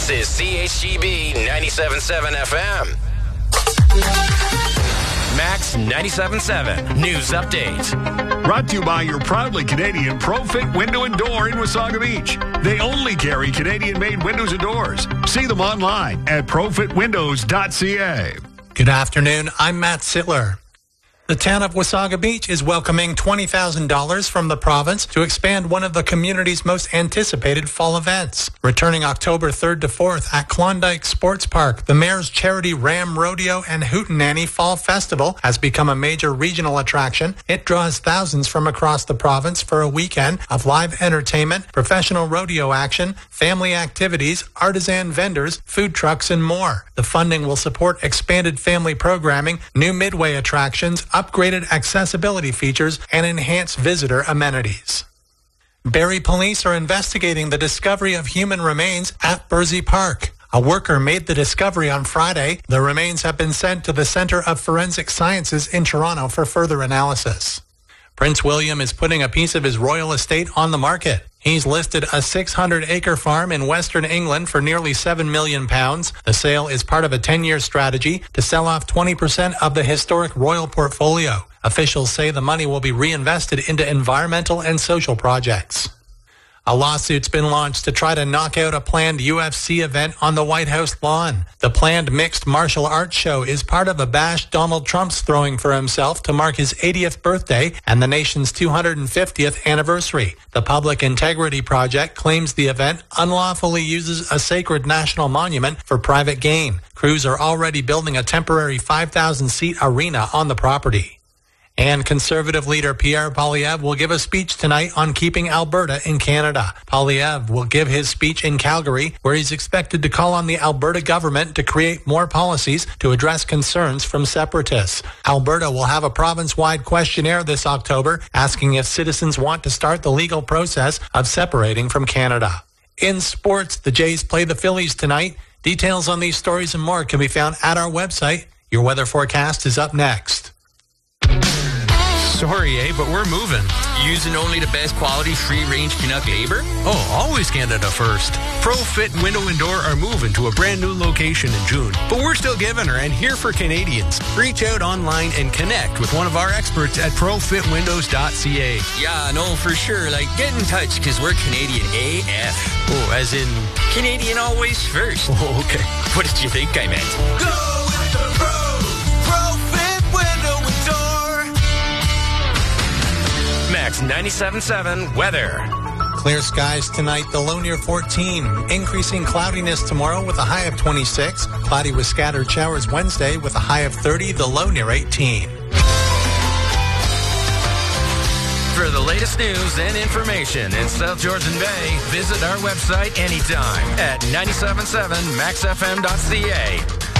This is CHGB 97.7 FM. Max 97.7 News Update. Brought to you by your proudly Canadian ProFit Window and Door in Wasaga Beach. They only carry Canadian-made windows and doors. See them online at profitwindows.ca. Good afternoon. I'm Matt Sittler. The town of Wasaga Beach is welcoming $20,000 from the province to expand one of the community's most anticipated fall events. Returning October 3rd to 4th at Klondike Sports Park, the Mayor's Charity Ram Rodeo and Hootenanny Fall Festival has become a major regional attraction. It draws thousands from across the province for a weekend of live entertainment, professional rodeo action, family activities, artisan vendors, food trucks, and more. The funding will support expanded family programming, new midway attractions, upgraded accessibility features, and enhanced visitor amenities. Barrie police are investigating the discovery of human remains at Bursey Park. A worker made the discovery on Friday. The remains have been sent to the Centre of Forensic Sciences in Toronto for further analysis. Prince William is putting a piece of his royal estate on the market. He's listed a 600-acre farm in Western England for nearly £7 million. The sale is part of a 10-year strategy to sell off 20% of the historic royal portfolio. Officials say the money will be reinvested into environmental and social projects. A lawsuit's been launched to try to knock out a planned UFC event on the White House lawn. The planned mixed martial arts show is part of a bash Donald Trump's throwing for himself to mark his 80th birthday and the nation's 250th anniversary. The Public Integrity Project claims the event unlawfully uses a sacred national monument for private gain. Crews are already building a temporary 5,000-seat arena on the property. And Conservative leader Pierre Poilievre will give a speech tonight on keeping Alberta in Canada. Poilievre will give his speech in Calgary, where he's expected to call on the Alberta government to create more policies to address concerns from separatists. Alberta will have a province-wide questionnaire this October asking if citizens want to start the legal process of separating from Canada. In sports, the Jays play the Phillies tonight. Details on these stories and more can be found at our website. Your weather forecast is up next. Sorry, but we're moving. Using only the best quality free-range Canuck labor? Oh, always Canada first. ProFit Window and Door are moving to a brand new location in June. But we're still giving her and here for Canadians. Reach out online and connect with one of our experts at profitwindows.ca. Yeah, no, for sure. Get in touch because we're Canadian AF. Oh, as in? Canadian always first. Oh, okay. What did you think I meant? Go with the ProFit Window and Door. Max 97.7 weather. Clear skies tonight, the low near 14. Increasing cloudiness tomorrow with a high of 26. Cloudy with scattered showers Wednesday with a high of 30, the low near 18. For the latest news and information in South Georgian Bay, visit our website anytime at 97.7maxfm.ca.